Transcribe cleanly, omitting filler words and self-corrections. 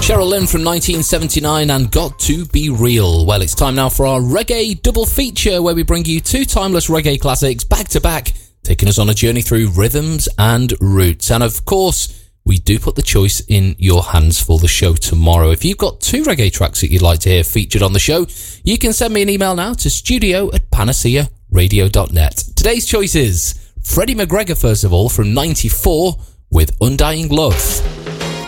Cheryl Lynn from 1979 and Got to Be Real. Well, it's time now for our reggae double feature where we bring you two timeless reggae classics back to back, taking us on a journey through rhythms and roots. And of course, we do put the choice in your hands for the show tomorrow. If you've got two reggae tracks that you'd like to hear featured on the show, you can send me an email now to studio@panacearadio.net. Today's choice is Freddie McGregor, first of all, from 94 with Undying Love.